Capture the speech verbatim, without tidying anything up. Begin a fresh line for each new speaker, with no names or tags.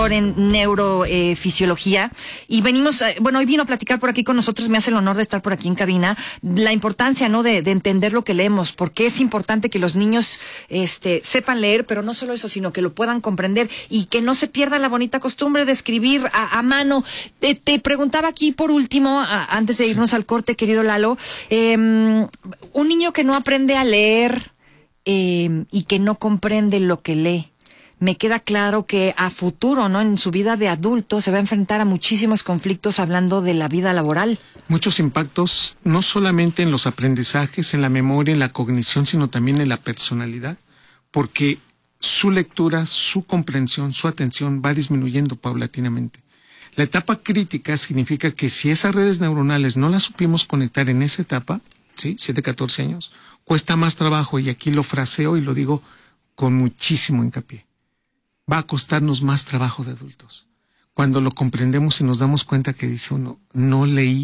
doctor en neurofisiología, y venimos, bueno, hoy vino a platicar por aquí con nosotros, me hace el honor de estar por aquí en cabina, la importancia, ¿no?, de, de entender lo que leemos, porque es importante que los niños este, sepan leer, pero no solo eso, sino que lo puedan comprender y que no se pierda la bonita costumbre de escribir a, a mano. Te, te preguntaba aquí por último, a, antes de irnos al corte, querido Lalo, eh, un niño que no aprende a leer eh, y que no comprende lo que lee, me queda claro que a futuro, ¿no?, en su vida de adulto se va a enfrentar a muchísimos conflictos hablando de la vida laboral.
Muchos impactos, no solamente en los aprendizajes, en la memoria, en la cognición, sino también en la personalidad, porque su lectura, su comprensión, su atención va disminuyendo paulatinamente. La etapa crítica significa que si esas redes neuronales no las supimos conectar en esa etapa, ¿sí?, siete, catorce años, cuesta más trabajo, y aquí lo fraseo y lo digo con muchísimo hincapié. Va a costarnos más trabajo de adultos. Cuando lo comprendemos y nos damos cuenta que dice uno, no leí